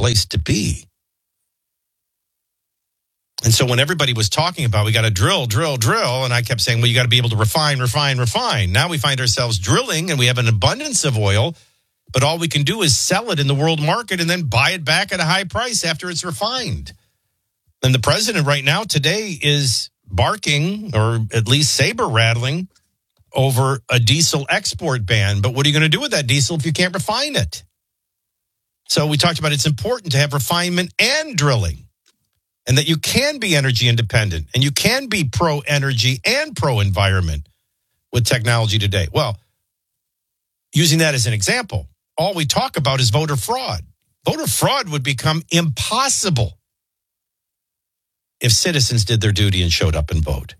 place to be. And so when everybody was talking about we got to drill, and I kept saying, well, you got to be able to refine. Now we find ourselves drilling and we have an abundance of oil, but all we can do is sell it in the world market and then buy it back at a high price after it's refined. And the president right now today is barking, or at least saber rattling, over a diesel export ban. But what are you going to do with that diesel if you can't refine it? So we talked about it's important to have refinement and drilling, and that you can be energy independent and you can be pro-energy and pro-environment with technology today. Well, using that as an example, all we talk about is voter fraud. Voter fraud would become impossible if citizens did their duty and showed up and vote.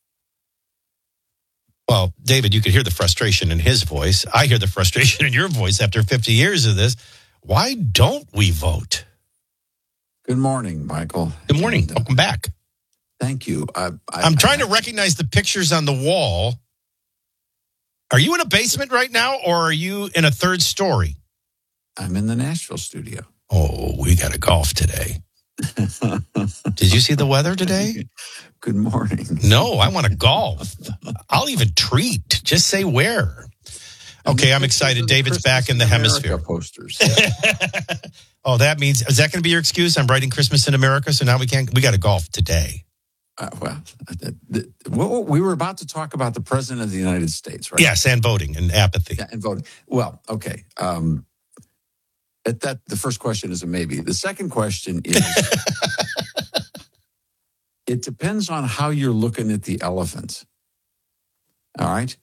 Well, David, you could hear the frustration in his voice. I hear the frustration in your voice after 50 years of this. Why don't we vote? Good morning, Michael. Good morning. Welcome back. Thank you. I'm trying to recognize the pictures on the wall. Are you in a basement right now, or are you in a third story? I'm in the Nashville studio. Oh, we got to golf today. Did you see the weather today? Good morning. No, I want to golf. I'll even treat. Just say where. Okay, I'm excited. David's back in the hemisphere. Posters. Oh, that means, is that going to be your excuse? I'm writing Christmas in America, so now we got to golf today. We were about to talk about the President of the United States, right? Yes, and voting and apathy. Yeah, and voting. Well, okay. The first question is a maybe. The second question is, it depends on how you're looking at the elephant. All right?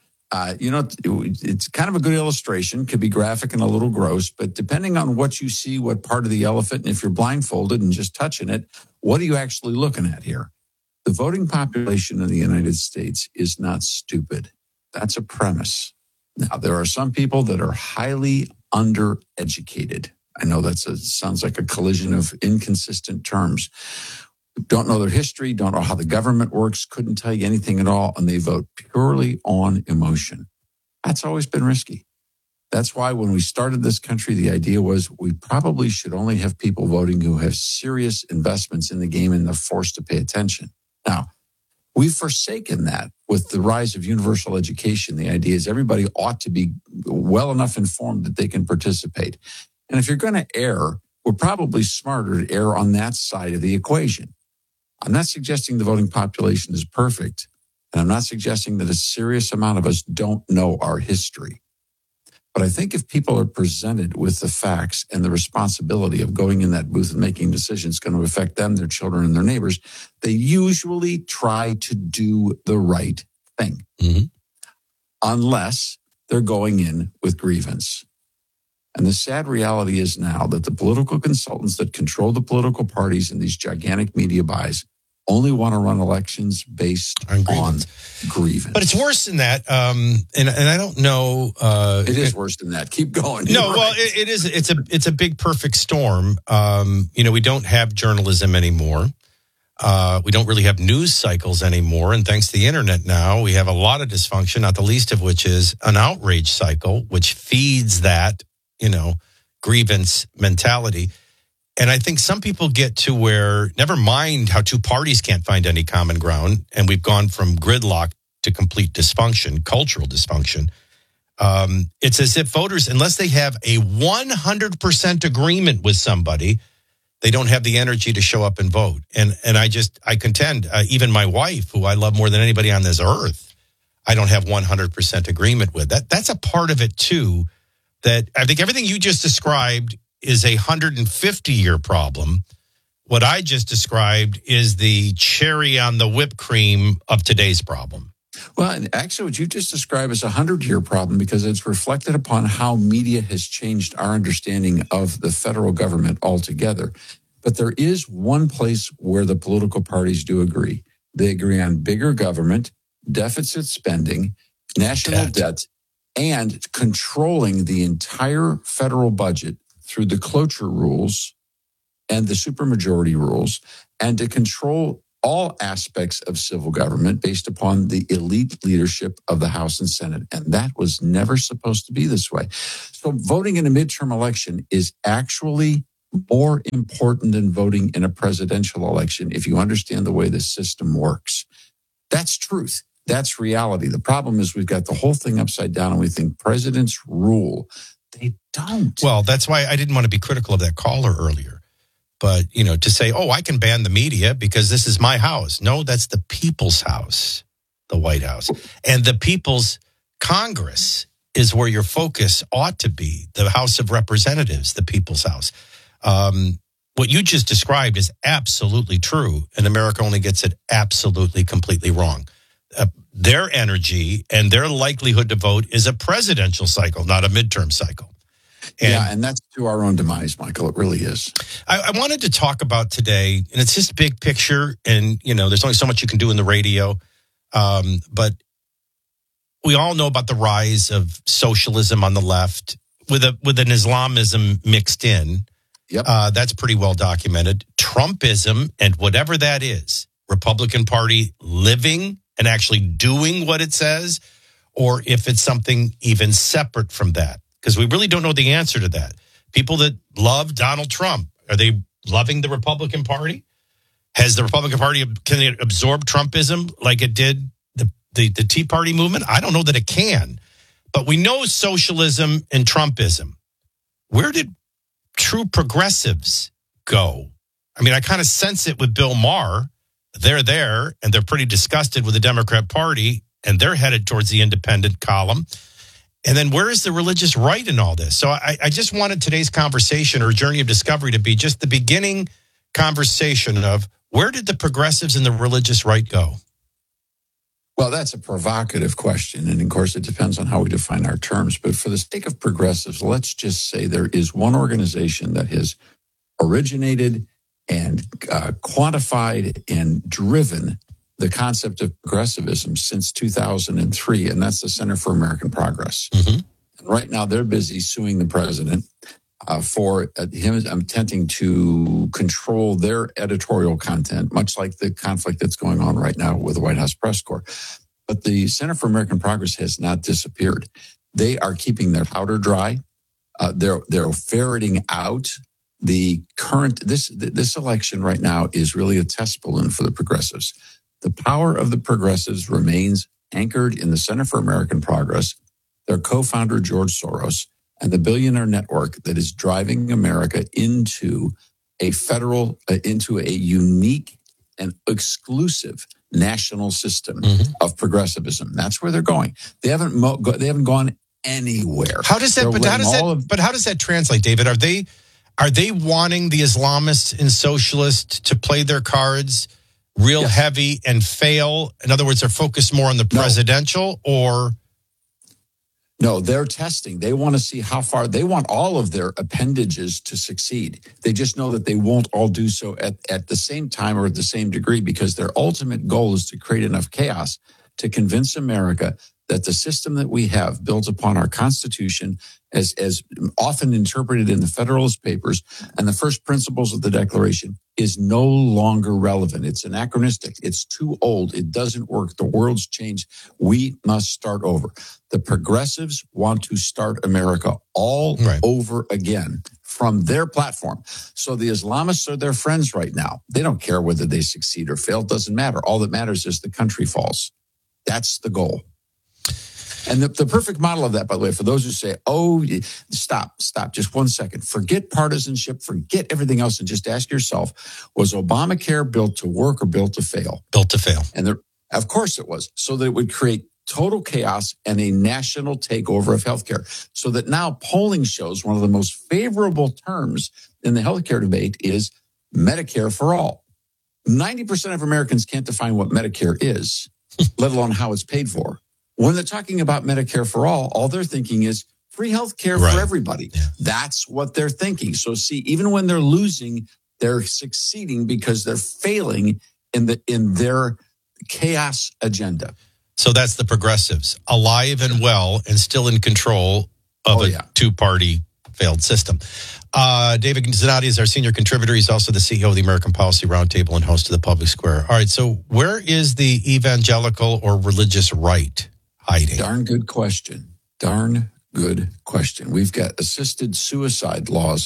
It's kind of a good illustration, could be graphic and a little gross, but depending on what you see, what part of the elephant, and if you're blindfolded and just touching it, what are you actually looking at here? The voting population in the United States is not stupid. That's a premise. Now, there are some people that are highly undereducated. I know sounds like a collision of inconsistent terms. Don't know their history, don't know how the government works, couldn't tell you anything at all, and they vote purely on emotion. That's always been risky. That's why when we started this country, the idea was we probably should only have people voting who have serious investments in the game and they're forced to pay attention. Now, we've forsaken that with the rise of universal education. The idea is everybody ought to be well enough informed that they can participate. And if you're going to err, we're probably smarter to err on that side of the equation. I'm not suggesting the voting population is perfect, and I'm not suggesting that a serious amount of us don't know our history. But I think if people are presented with the facts and the responsibility of going in that booth and making decisions going to affect them, their children, and their neighbors, they usually try to do the right thing. Mm-hmm. Unless they're going in with grievance. And the sad reality is now that the political consultants that control the political parties in these gigantic media buys only want to run elections based on grievance. But it's worse than that. And I don't know. It is worse than that. Keep going. No, well, it is. It's a big perfect storm. We don't have journalism anymore. We don't really have news cycles anymore. And thanks to the internet now, we have a lot of dysfunction, not the least of which is an outrage cycle, which feeds that, grievance mentality. And I think some people get to where, never mind how two parties can't find any common ground, and we've gone from gridlock to complete dysfunction, cultural dysfunction. It's as if voters, unless they have a 100% agreement with somebody, they don't have the energy to show up and vote. And I contend, even my wife, who I love more than anybody on this earth, I don't have 100% agreement with. That's a part of it too, that I think everything you just described is a 150-year problem. What I just described is the cherry on the whipped cream of today's problem. Well, and actually what you just described is a 100-year problem because it's reflected upon how media has changed our understanding of the federal government altogether. But there is one place where the political parties do agree. They agree on bigger government, deficit spending, national debt, and controlling the entire federal budget through the cloture rules and the supermajority rules, and to control all aspects of civil government based upon the elite leadership of the House and Senate. And that was never supposed to be this way. So voting in a midterm election is actually more important than voting in a presidential election if you understand the way the system works. That's truth. That's reality. The problem is we've got the whole thing upside down and we think presidents rule. They don't. Well, that's why I didn't want to be critical of that caller earlier. But, to say, I can ban the media because this is my house. No, that's the people's house, the White House. And the people's Congress is where your focus ought to be, the House of Representatives, the people's house. What you just described is absolutely true, and America only gets it absolutely, completely wrong. Their energy and their likelihood to vote is a presidential cycle, not a midterm cycle. And that's to our own demise, Michael. It really is. I wanted to talk about today, and it's just big picture, and, there's only so much you can do in the radio, but we all know about the rise of socialism on the left with an Islamism mixed in. Yep. That's pretty well documented. Trumpism and whatever that is, Republican Party living and actually doing what it says, or if it's something even separate from that, because we really don't know the answer to that. People that love Donald Trump, are they loving the Republican Party? Has the Republican Party, can it absorb Trumpism like it did the Tea Party movement? I don't know that it can, but we know socialism and Trumpism. Where did true progressives go? I mean, I kind of sense it with Bill Maher. They're there, and they're pretty disgusted with the Democrat Party, and they're headed towards the independent column. And then where is the religious right in all this? So I just wanted today's conversation or journey of discovery to be just the beginning conversation of where did the progressives and the religious right go? Well, that's a provocative question. And of course, it depends on how we define our terms. But for the sake of progressives, let's just say there is one organization that has originated and quantified and driven the concept of progressivism since 2003, and that's the Center for American Progress. Mm-hmm. And right now, they're busy suing the president for him attempting to control their editorial content, much like the conflict that's going on right now with the White House press corps. But the Center for American Progress has not disappeared. They are keeping their powder dry. They're ferreting out the current. This election right now is really a test balloon for the progressives. The power of the progressives remains anchored in the Center for American Progress, their co-founder George Soros, and the billionaire network that is driving America into into a unique and exclusive national system of progressivism. That's where they're going. They haven't gone anywhere. How does that translate, David? Are they wanting the Islamists and socialists to play their cards real heavy and fail? In other words, they're focused more on the presidential or... No, they're testing. They want to see how far. They want all of their appendages to succeed. They just know that they won't all do so at the same time or at the same degree, because their ultimate goal is to create enough chaos to convince America that the system that we have built upon our Constitution, as often interpreted in the Federalist Papers and the first principles of the Declaration, is no longer relevant. It's anachronistic. It's too old. It doesn't work. The world's changed. We must start over. The progressives want to start America all over again from their platform. So the Islamists are their friends right now. They don't care whether they succeed or fail. It doesn't matter. All that matters is the country falls. That's the goal. And the perfect model of that, by the way, for those who say, stop, just 1 second. Forget partisanship, forget everything else, and just ask yourself, was Obamacare built to work or built to fail? Built to fail. And of course it was, so that it would create total chaos and a national takeover of healthcare. So that now polling shows one of the most favorable terms in the healthcare debate is Medicare for all. 90% of Americans can't define what Medicare is, let alone how it's paid for. When they're talking about Medicare for all they're thinking is free health care for everybody. Yeah. That's what they're thinking. So see, even when they're losing, they're succeeding because they're failing in their chaos agenda. So that's the progressives, alive and well and still in control of a two-party failed system. David Zanotti is our senior contributor. He's also the CEO of the American Policy Roundtable and host of the Public Square. All right, so where is the evangelical or religious right hiding? Darn good question. We've got assisted suicide laws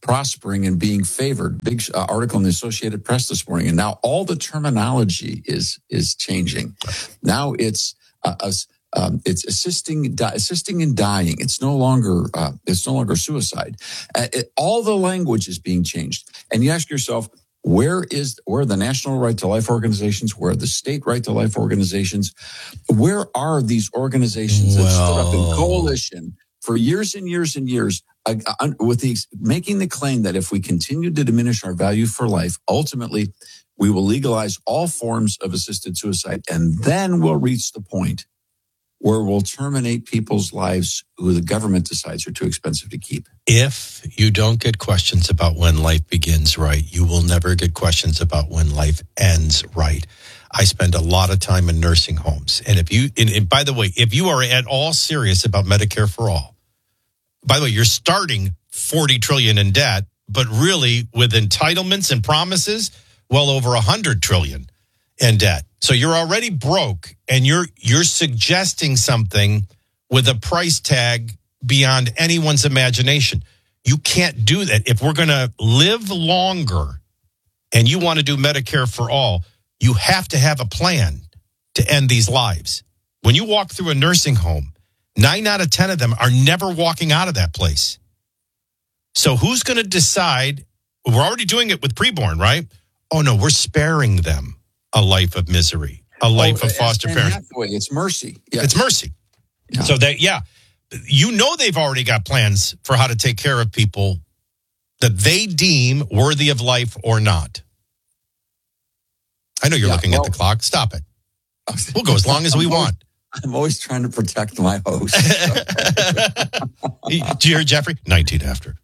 prospering and being favored. Big article in the Associated Press this morning. And now all the terminology is changing. Now it's assisting in dying. It's no longer suicide. All the language is being changed. And you ask yourself, where are the National Right to Life organizations? Where are the state Right to Life organizations? Where are these organizations that stood up in coalition for years and years and years, making the claim that if we continue to diminish our value for life, ultimately we will legalize all forms of assisted suicide, and then we'll reach the point where we'll terminate people's lives who the government decides are too expensive to keep. If you don't get questions about when life begins right, you will never get questions about when life ends right. I spend a lot of time in nursing homes. And and by the way, if you are at all serious about Medicare for all, by the way, you're starting $40 trillion in debt, but really with entitlements and promises, well over $100 trillion in debt. So you're already broke, and you're suggesting something with a price tag beyond anyone's imagination. You can't do that. If we're going to live longer and you want to do Medicare for all, you have to have a plan to end these lives. When you walk through a nursing home, 9 out of 10 of them are never walking out of that place. So who's going to decide? We're already doing it with preborn, right? Oh, no, we're sparing them a life of misery, a life of foster parents. It's mercy. Yeah. It's mercy. Yeah. So they've already got plans for how to take care of people that they deem worthy of life or not. I know you're looking at the clock. Stop it. We'll go as long as we want. I'm always trying to protect my host. Did you hear Jeffrey? 19 after.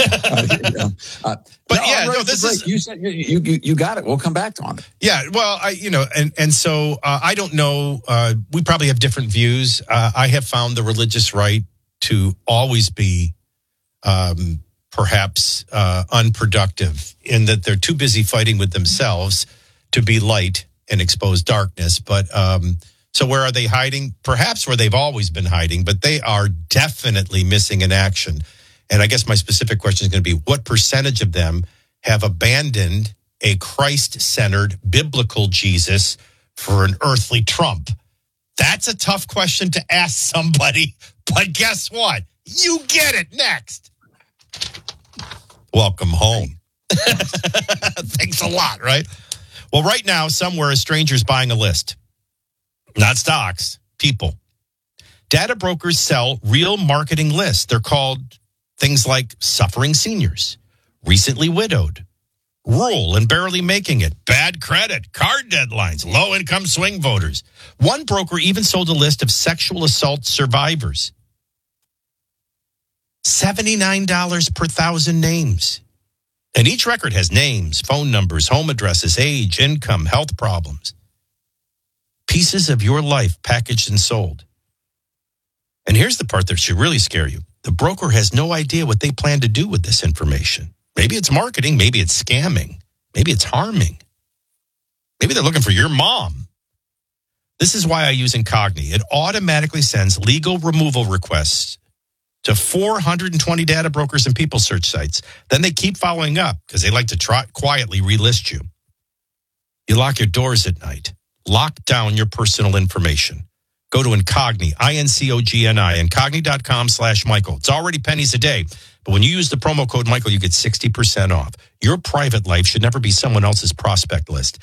This is. You said you got it. We'll come back on it. Yeah, well, so I don't know. We probably have different views. I have found the religious right to always be, perhaps unproductive in that they're too busy fighting with themselves to be light and expose darkness. But so where are they hiding? Perhaps where they've always been hiding, but they are definitely missing in action. And I guess my specific question is going to be, what percentage of them have abandoned a Christ-centered biblical Jesus for an earthly Trump? That's a tough question to ask somebody, but guess what? You get it next. Welcome home. Thanks a lot, right? Well, right now, somewhere a stranger's buying a list. Not stocks, people. Data brokers sell real marketing lists. They're called things like suffering seniors, recently widowed, rural and barely making it, bad credit, card deadlines, low-income swing voters. One broker even sold a list of sexual assault survivors. $79 per 1,000 names. And each record has names, phone numbers, home addresses, age, income, health problems. Pieces of your life packaged and sold. And here's the part that should really scare you. The broker has no idea what they plan to do with this information. Maybe it's marketing. Maybe it's scamming. Maybe it's harming. Maybe they're looking for your mom. This is why I use Incogni. It automatically sends legal removal requests to 420 data brokers and people search sites. Then they keep following up because they like to try quietly relist you. You lock your doors at night. Lock down your personal information. Go to Incogni, INCOGNI, Incogni.com/Michael. It's already pennies a day, but when you use the promo code Michael, you get 60% off. Your private life should never be someone else's prospect list.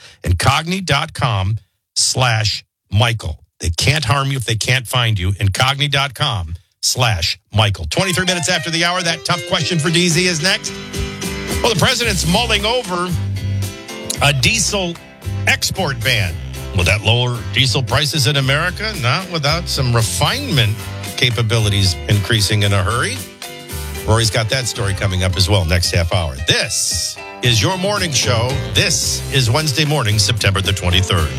Incogni.com/Michael. They can't harm you if they can't find you. Incogni.com/Michael. 23 minutes after the hour, that tough question for DZ is next. Well, the president's mulling over a diesel export ban. Will that lower diesel prices in America? Not without some refinement capabilities increasing in a hurry. Rory's got that story coming up as well next half hour. This is your morning show. This is Wednesday morning, September the 23rd.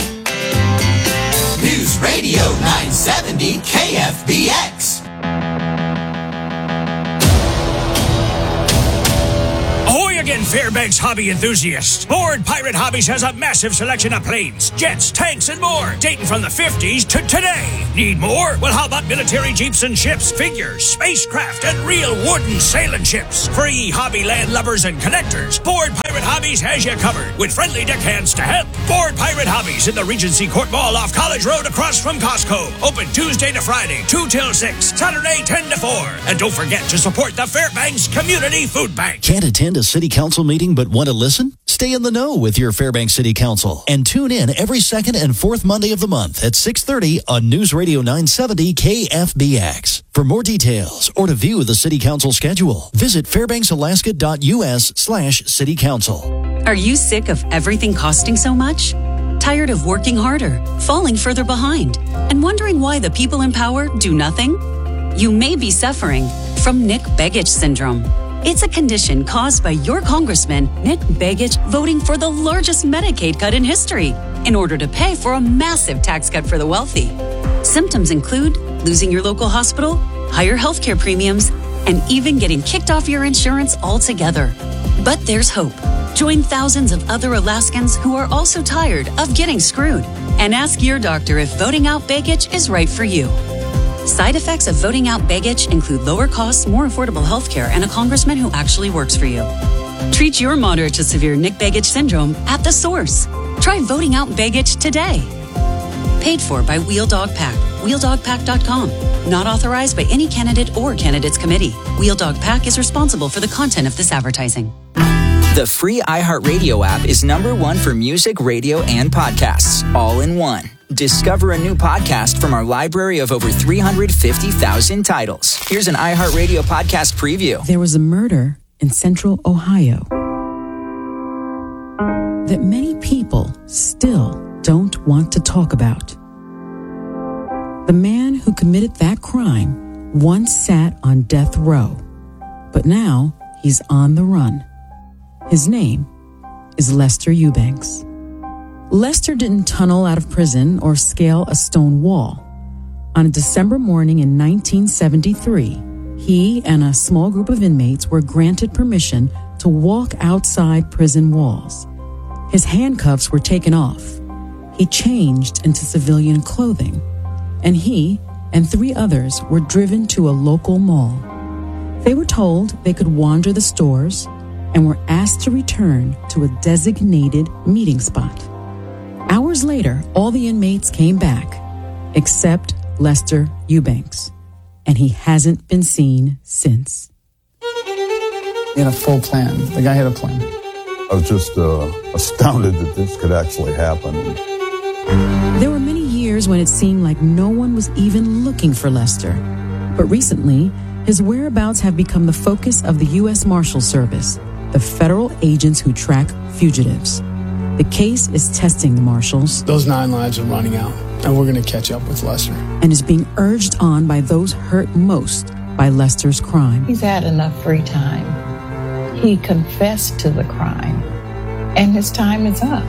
News Radio 970 KFBX. Ahoy again, Fairbanks hobby enthusiasts. Board Pirate Hobbies has a massive selection of planes, jets, tanks, and more, dating from the 50s to today. Need more? Well, how about military jeeps and ships, figures, spacecraft, and real wooden sailing ships? Free hobby land lovers and collectors. Board Pirate Hobbies has you covered with friendly deckhands to help. Board Pirate Hobbies in the Regency Court Mall off College Road across from Costco. Open Tuesday to Friday, 2 till 6, Saturday 10 to 4. And don't forget to support the Fairbanks Community Food Bank. Can't attend a city council meeting but want to listen? Stay in the know with your Fairbanks City Council and tune in every second and fourth Monday of the month at 6:30 on News Radio 970 KFBX. For more details or to view the City Council schedule, visit fairbanksalaska.us/City Council. Are you sick of everything costing so much? Tired of working harder, falling further behind, and wondering why the people in power do nothing? You may be suffering from Nick Begich syndrome. It's a condition caused by your congressman, Nick Begich, voting for the largest Medicaid cut in history in order to pay for a massive tax cut for the wealthy. Symptoms include losing your local hospital, higher healthcare premiums, and even getting kicked off your insurance altogether. But there's hope. Join thousands of other Alaskans who are also tired of getting screwed and ask your doctor if voting out Begich is right for you. Side effects of voting out Begich include lower costs, more affordable health care, and a congressman who actually works for you. Treat your moderate to severe Nick Begich syndrome at the source. Try voting out Begich today. Paid for by Wheel Dog Pack. WheelDogPack.com. Not authorized by any candidate or candidates committee. Wheel Dog Pack is responsible for the content of this advertising. The free iHeartRadio app is #1 for music, radio, and podcasts, all in one. Discover a new podcast from our library of over 350,000 titles. Here's an iHeartRadio podcast preview. There was a murder in central Ohio that many people still don't want to talk about. The man who committed that crime once sat on death row, but now he's on the run. His name is Lester Eubanks. Lester didn't tunnel out of prison or scale a stone wall. On a December morning in 1973, he and a small group of inmates were granted permission to walk outside prison walls. His handcuffs were taken off. He changed into civilian clothing, and he and 3 others were driven to a local mall. They were told they could wander the stores and were asked to return to a designated meeting spot. Hours later, all the inmates came back, except Lester Eubanks, and he hasn't been seen since. He had a full plan. The guy had a plan. I was just astounded that this could actually happen. There were many years when it seemed like no one was even looking for Lester. But recently, his whereabouts have become the focus of the U.S. Marshal Service, the federal agents who track fugitives. The case is testing the marshals. Those 9 lives are running out, and we're going to catch up with Lester. And is being urged on by those hurt most by Lester's crime. He's had enough free time. He confessed to the crime, and his time is up.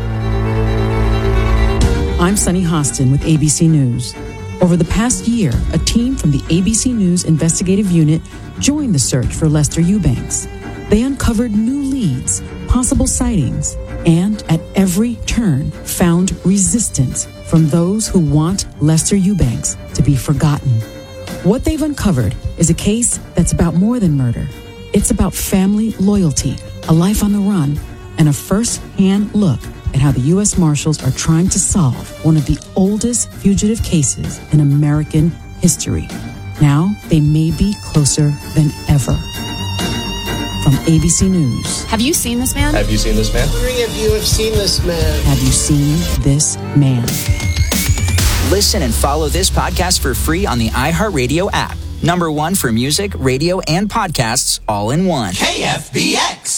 I'm Sunny Hostin with ABC News. Over the past year, a team from the ABC News investigative unit joined the search for Lester Eubanks. They uncovered new leads, possible sightings, and at every turn found resistance from those who want Lester Eubanks to be forgotten. What they've uncovered is a case that's about more than murder. It's about family loyalty, a life on the run, and a first-hand look at how the U.S. Marshals are trying to solve one of the oldest fugitive cases in American history. Now they may be closer than ever. From ABC News. Have you seen this man? Have you seen this man? Three of you have seen this man. Have you seen this man? Listen and follow this podcast for free on the iHeartRadio app. #1 for music, radio, and podcasts, all in one. KFBX.